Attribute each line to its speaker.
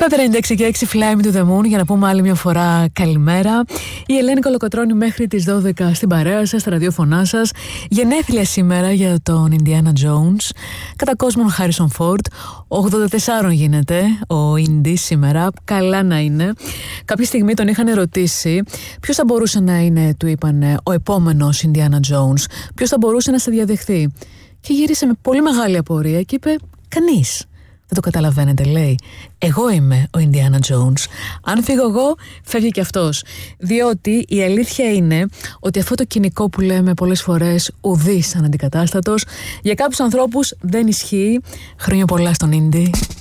Speaker 1: Πρώτα 96 και 6 Fly Me to the Moon για να πούμε άλλη μια φορά καλημέρα. Η Ελένη Κολοκοτρώνη μέχρι τις 12 στην παρέα σας, στα ραδιόφωνά σας. Γενέθλια σήμερα για τον Indiana Jones. Κατά κόσμον Harrison Ford. 84 γίνεται ο Indy σήμερα. Καλά να είναι. Κάποια στιγμή τον είχαν ερωτήσει ποιος θα μπορούσε να είναι, του είπαν, ο επόμενος Indiana Jones. Ποιος θα μπορούσε να σε διαδεχθεί. Και γύρισε με πολύ μεγάλη απορία και είπε κανείς. Δεν το καταλαβαίνετε, λέει. Εγώ είμαι ο Indiana Jones. Αν φύγω εγώ, φεύγει και αυτός. Διότι η αλήθεια είναι ότι αυτό το κοινικό που λέμε πολλές φορές ουδής αναντικατάστατος, για κάποιους ανθρώπους δεν ισχύει. Χρόνια πολλά στον Indy.